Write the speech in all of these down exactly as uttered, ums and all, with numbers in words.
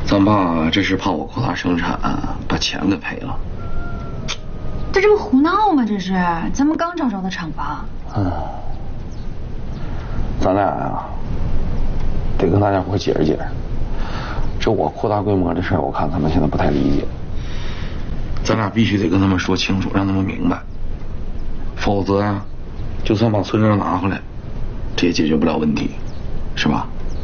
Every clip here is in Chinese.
咱爸这是怕我扩大生产，把钱给赔了。 这这不胡闹吗？这是，咱们刚招着的厂房。 嗯，咱俩呀，得跟大家伙解释解释。这我扩大规模的事儿，我看他们现在不太理解。咱俩必须得跟他们说清楚，让他们明白，否则呀，就算把村庄拿回来，这也解决不了问题，是吧？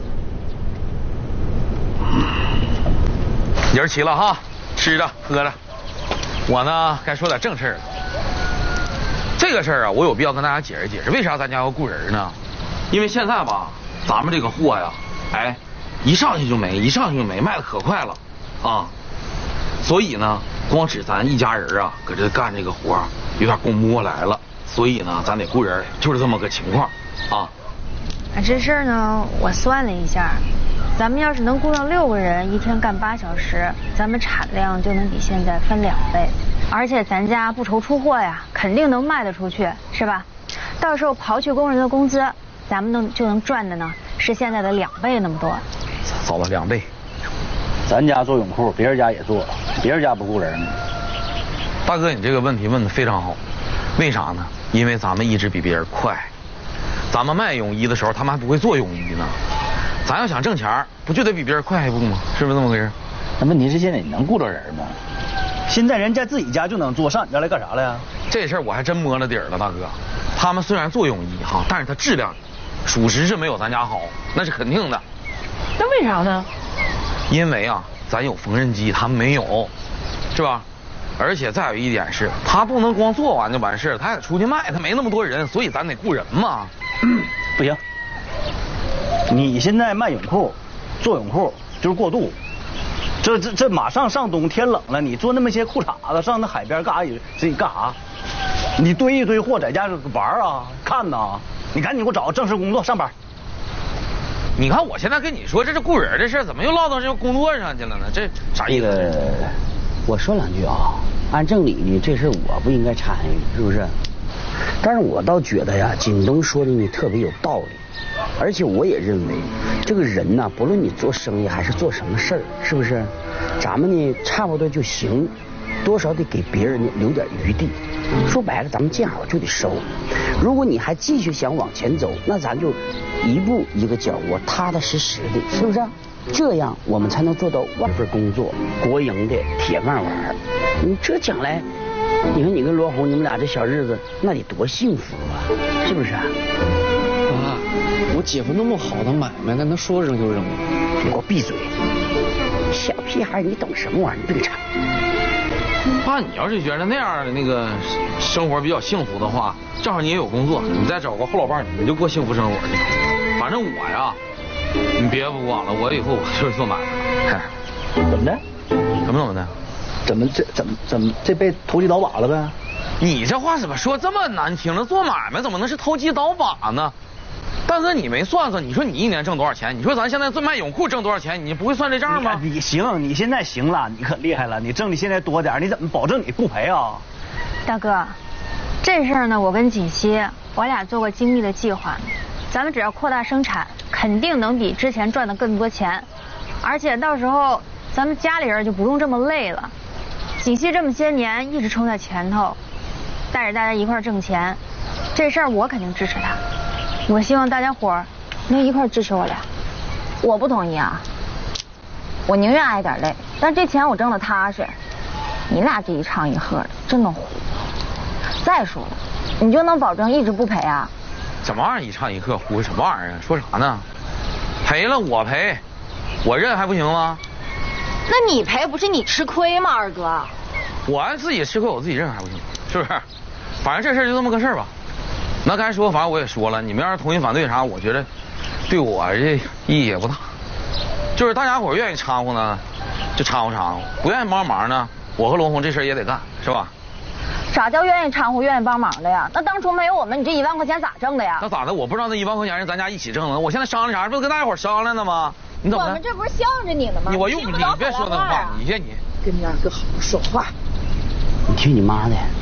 人儿齐了哈，吃着喝着。我呢，该说点正事儿了。这个事儿啊，我有必要跟大家解释解释，为啥咱家要雇人呢？因为现在吧，咱们这个货呀，哎，一上去就没，一上去就没，卖的可快了啊。所以呢，光指咱一家人啊，搁这干这个活有点供不过来了。所以呢，咱得雇人，就是这么个情况啊。 啊，这事儿呢，我算了一下，咱们要是能雇上六个人，一天干八小时，咱们产量就能比现在翻两倍。而且咱家不愁出货呀，肯定能卖得出去，是吧？到时候刨去工人的工资，咱们能就能赚的呢，是现在的两倍那么多。 嫂子，两倍。 咱家做泳裤，别人家也做，别人家不雇人呢。 大哥，你这个问题问得非常好，为啥呢？因为咱们一直比别人快。咱们卖泳衣的时候，他们还不会做泳衣呢。咱要想挣钱，不就得比别人快一步吗？是不是这么回事？ 那问题是现在你能雇着人吗？现在人家自己家就能做，上你这来干啥来呀？ 这事儿我还真摸了底儿了，大哥。他们虽然做泳衣哈，但是它质量，属实是没有咱家好，那是肯定的。 那为啥呢？ 因为啊，咱有缝纫机，他们没有，是吧？而且再有一点是，他不能光做完就完事儿，他得出去卖，他没那么多人，所以咱得雇人嘛。 嗯、不行，你现在卖泳裤，做泳裤就是过渡。这这这马上上冬天冷了，你做那么些裤衩子上那海边干啥？自己干啥？你堆一堆货在家玩啊看呐？你赶紧给我找个正式工作上班。 你看我现在跟你说这是雇人的事，怎么又落到这个工作上去了呢？这啥意思？ 这个，我说两句啊，按正理呢，这事我不应该参与，是不是？但是我倒觉得呀，锦东说的呢特别有道理。而且我也认为，这个人呢，不论你做生意还是做什么事儿，是不是？咱们呢差不多就行，多少得给别人呢留点余地。说白了，咱们见好就得收。如果你还继续想往前走，那咱就一步一个脚窝，踏踏实实的，是不是？这样我们才能做到万份工作，国营的铁饭碗。你这将来，你看你跟罗红，你们俩这小日子，那得多幸福啊，是不是啊？ 爸，我姐夫那么好的买卖，那能说扔就扔吗？ 你给我闭嘴！小屁孩，你懂什么玩意儿？你别吵。 爸，你要是觉得那样的那个生活比较幸福的话，正好你也有工作，你再找个后老伴，你就过幸福生活去。反正我呀，你别不管了，我以后我就是做买卖。 怎么的？ 怎么怎么的？ 怎么这怎么怎么这被投机倒把了呗？ 你这话怎么说这么难听呢？做买卖怎么能是投机倒把呢？大哥，你没算算，你说你一年挣多少钱？你说咱现在做卖泳裤挣多少钱？你不会算这账吗？ 你, 你行，你现在行了，你可厉害了，你挣的现在多点，你怎么保证你不赔啊？ 大哥，这事儿呢，我跟锦溪，我俩做过精密的计划，咱们只要扩大生产，肯定能比之前赚的更多钱，而且到时候咱们家里人就不用这么累了。锦溪这么些年一直冲在前头，带着大家一块儿挣钱，这事儿我肯定支持他。我希望大家伙儿能一块支持我俩。 我不同意啊，我宁愿挨点累，但这钱我挣得踏实。你俩这一唱一和的，真能唬我。再说了，你就能保证一直不赔啊？ 什么玩意儿一唱一和唬什么玩意儿？说啥呢？赔了我赔，我认还不行吗？ 那你赔不是你吃亏吗，二哥？ 我按自己吃亏，我自己认还不行，是不是？反正这事儿就这么个事儿吧。那刚才说，反正我也说了，你们要是同意反对啥，我觉得对我这意义也不大。就是大家伙愿意掺和呢，就掺和掺和；不愿意帮忙呢，我和罗红这事儿也得干，是吧？ 啥叫愿意掺和、愿意帮忙的呀？那当初没有我们，你这一万块钱咋挣的呀？ 那咋的？我不知道那一万块钱是咱家一起挣的，我现在商量啥？不是跟大家伙商量的吗？你怎么？ 我们这不是向着你呢吗？ 你我用你，你别说那话，你先你跟你二哥好好说话。 你听你妈的。